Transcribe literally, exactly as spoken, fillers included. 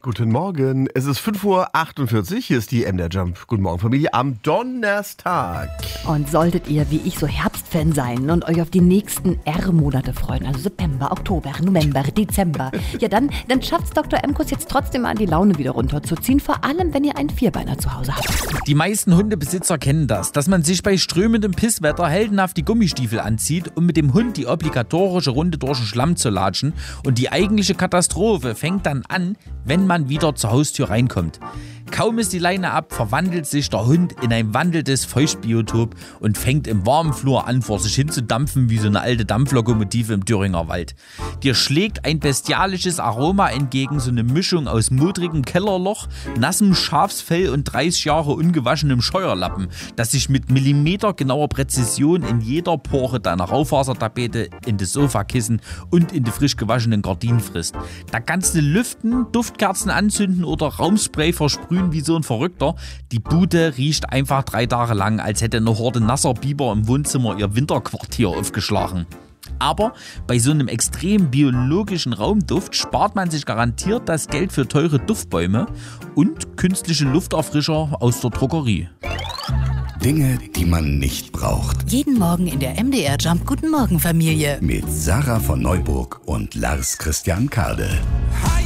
Guten Morgen, es ist fünf Uhr achtundvierzig, hier ist die M D R Jump. Guten Morgen Familie am Donnerstag. Und solltet ihr wie ich so Herbstfan sein und euch auf die nächsten R-Monate freuen, also September, Oktober, November, Dezember, ja dann, dann schafft's Doktor Emkus jetzt trotzdem mal die Laune wieder runterzuziehen, vor allem wenn ihr einen Vierbeiner zu Hause habt. Die meisten Hundebesitzer kennen das, dass man sich bei strömendem Pisswetter heldenhaft die Gummistiefel anzieht, um mit dem Hund die obligatorische Runde durch den Schlamm zu latschen, und die eigentliche Katastrophe fängt dann an, wenn man wieder zur Haustür reinkommt. Kaum ist die Leine ab, verwandelt sich der Hund in ein wandelndes Feuchtbiotop und fängt im warmen Flur an, vor sich hin zu dampfen wie so eine alte Dampflokomotive im Thüringer Wald. Dir schlägt ein bestialisches Aroma entgegen, so eine Mischung aus modrigem Kellerloch, nassem Schafsfell und dreißig Jahre ungewaschenem Scheuerlappen, das sich mit millimetergenauer Präzision in jeder Pore deiner Raufasertapete, in das Sofakissen und in die frisch gewaschenen Gardinen frisst. Da kannst du lüften, Duftkerzen anzünden oder Raumspray versprühen wie so ein Verrückter. Die Bude riecht einfach drei Tage lang, als hätte eine Horde nasser Biber im Wohnzimmer ihr Winterquartier aufgeschlagen. Aber bei so einem extrem biologischen Raumduft spart man sich garantiert das Geld für teure Duftbäume und künstliche Lufterfrischer aus der Drogerie. Dinge, die man nicht braucht. Jeden Morgen in der M D R Jump Guten Morgen Familie. Mit Sarah von Neuburg und Lars Christian Kade.